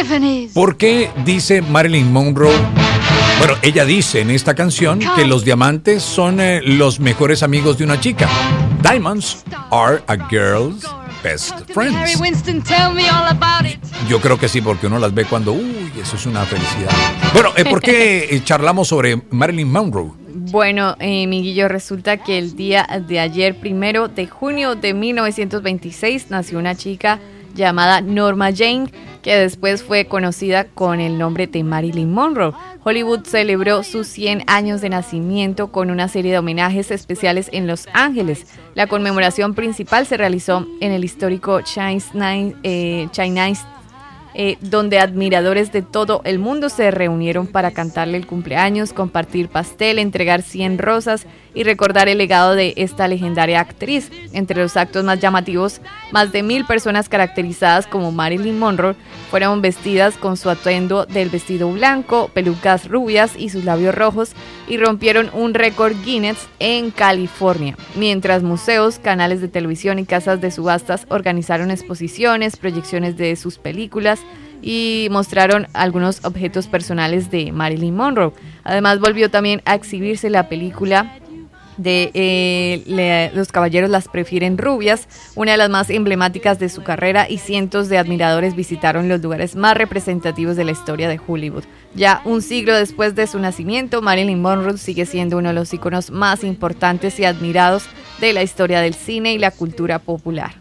Tiffany's. ¿Por qué dice Marilyn Monroe? Bueno, ella dice en esta canción que los diamantes son los mejores amigos de una chica. Diamonds are a girl's best Harry friends. Winston, tell me all about it. Yo creo que sí, porque uno las ve cuando, eso es una felicidad. Bueno, ¿por qué charlamos sobre Marilyn Monroe? Bueno, Miguillo, resulta que el día de ayer, 1 de junio de 1926, nació una chica llamada Norma Jane, que después fue conocida con el nombre de Marilyn Monroe. Hollywood celebró sus 100 años de nacimiento con una serie de homenajes especiales en Los Ángeles. La conmemoración principal se realizó en el histórico Chinese donde admiradores de todo el mundo se reunieron para cantarle el cumpleaños, compartir pastel, entregar 100 rosas y recordar el legado de esta legendaria actriz. Entre los actos más llamativos, más de 1000 personas caracterizadas como Marilyn Monroe fueron vestidas con su atuendo del vestido blanco, pelucas rubias y sus labios rojos, y rompieron un récord Guinness en California, mientras museos, canales de televisión y casas de subastas organizaron exposiciones, proyecciones de sus películas y mostraron algunos objetos personales de Marilyn Monroe. Además, volvió también a exhibirse la película de Los caballeros las prefieren rubias, una de las más emblemáticas de su carrera, y cientos de admiradores visitaron los lugares más representativos de la historia de Hollywood. Ya un siglo después de su nacimiento, Marilyn Monroe sigue siendo uno de los íconos más importantes y admirados de la historia del cine y la cultura popular.